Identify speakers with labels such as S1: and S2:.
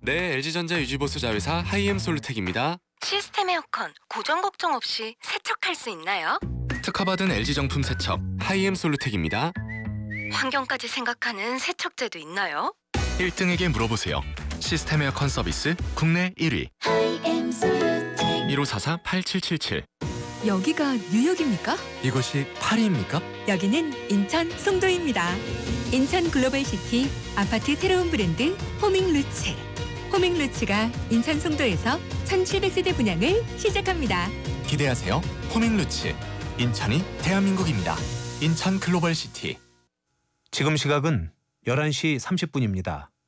S1: 네, LG전자 유지보수 자회사 하이엠 솔루텍입니다.
S2: 시스템 에어컨 고장 걱정 없이 세척할 수 있나요?
S1: 특허받은 LG 정품 세척 하이엠 솔루텍입니다.
S2: 환경까지 생각하는 세척제도 있나요?
S1: 1등에게 물어보세요. 시스템 에어컨 서비스 국내 1위.
S3: 하이엠 솔루텍
S1: 1544-8777.
S4: 여기가 뉴욕입니까?
S1: 이곳이 파리입니까?
S4: 여기는 인천 송도입니다. 인천 글로벌시티 아파트 새로운 브랜드 호밍루츠. 호밍루츠가 인천 송도에서 1700세대 분양을 시작합니다.
S1: 기대하세요. 호밍루츠. 인천이 대한민국입니다. 인천 글로벌시티.
S5: 지금 시각은 11시 30분입니다.